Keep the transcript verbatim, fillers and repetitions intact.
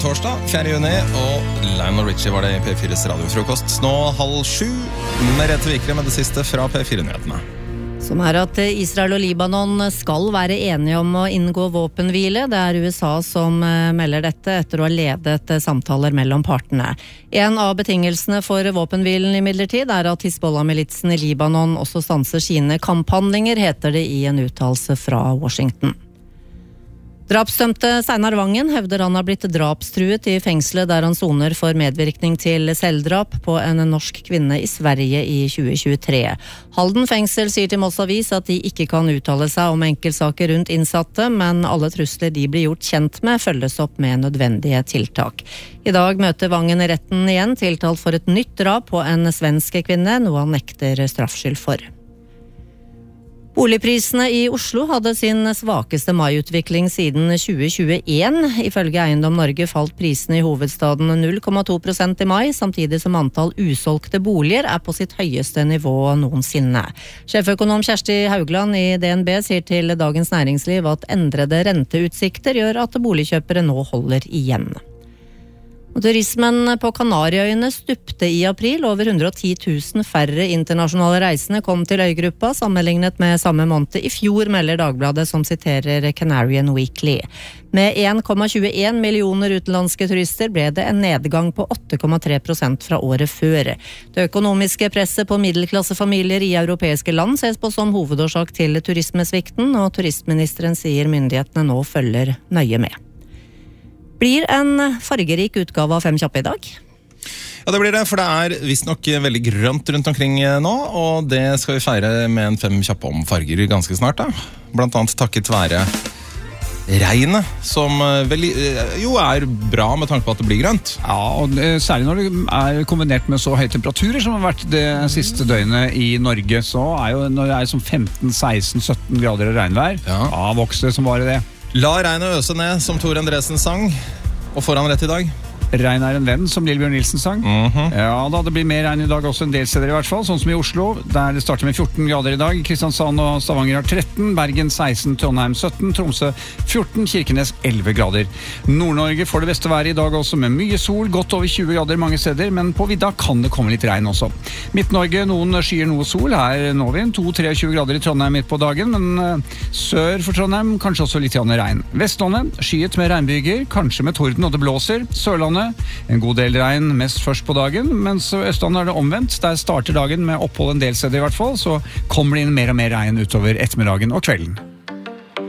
Torsdag, fjerde juni, og Lionel Richie var det i P fires radiofrokost. Nå halv sju, Merete Vikre med det siste fra P fire-nyhetene. Som er at Israel og Libanon skal være enige om å inngå våpenhvile. Det er U S A som melder dette etter å ha ledet samtaler mellom partene. En av betingelsene for våpenhvilen i midlertid er at Hizbollah-militsen i Libanon også stanser sine kamphandlinger, heter det i en uttalelse fra Washington. Drapsdømte Steinar Vangen hevder han har blitt drapstruet i fengselet der han soner for medvirkning til selvdrap på en norsk kvinne i Sverige i tjue tjuetre. Halden fengsel sier til Moss Avis at de ikke kan uttale seg om enkeltsaker rundt innsatte, men alle trusler de blir gjort kjent med følges opp med nødvendige tiltak. I dag møter Vangen i retten igjen, tiltalt for et nytt drap på en svensk kvinne, noe han nekter straffskyld for. Boligprisene i Oslo hadde sin svakeste maiutvikling siden tjue tjueen. Ifølge Eiendom Norge falt prisene i hovedstaden null komma to prosent i mai, samtidig som antall usolgte boliger er på sitt høyeste nivå noensinne. Sjeføkonom Kjersti Haugland i D N B sier til Dagens Næringsliv at endrede renteutsikter gjør at boligkjøpere nå holder igjen. Og turismen på Kanariøyene stupte i april. Over hundre og ti tusen færre internasjonale reisende kom til øygruppa, sammenlignet med samme måned i fjor, melder Dagbladet, som siterer Canarian Weekly. Med en komma tjueen millioner utenlandske turister ble det en nedgang på åtte komma tre prosent fra året før. Det økonomiske presset på middelklassefamilier i europeiske land ses på som hovedårsak til turismesvikten, og turistministeren sier myndighetene nå følger nøye med. Blir en fargerik utgave av Fem kjappe i dag? Ja, det blir det, for det er visst nok veldig grønt rundt omkring nå, og det skal vi feire med en Fem kjappe om farger ganske snart da. Blant annet takket være regnet, som vel, jo er bra med tanke på at det blir grønt. Ja, og særlig når det er kombinert med så høye temperaturer som har vært det siste døgnet i Norge, så er jo når det er som femten, seksten, sytten grader av regnvær, ja, ja vokser det som bare det. La regnet øse ned, som Tor Endresen sang, og får han rett i dag? Regn er en venn, som Lillebjørn Nilsen sang. Mm-hmm. Ja, da det blir mer regn i dag også en del steder i hvert fall, sånn som i Oslo, der det starter med fjorten grader i dag. Kristiansand og Stavanger har tretten, Bergen seksten, Trondheim sytten, Tromsø fjorten, Kirkenes elleve grader. Nord-Norge får det beste været i dag også med mye sol, godt over tjue grader mange steder, men på vidda kan det komme litt regn også. Midt-Norge, noen skyer noe sol, her når vi to til tjuetre grader i Trondheim midt på dagen, men uh, sør for Trondheim kanskje også litt regn. Vestlandet, skyet med regnbyger, kanskje med torden og det blåser. Sørlandet, en god del regn, mest først på dagen, mens Østlandet er det omvendt. Der starter dagen med opphold en del steder i hvert fall, så kommer det inn mer og mer regn utover ettermiddagen og kvelden.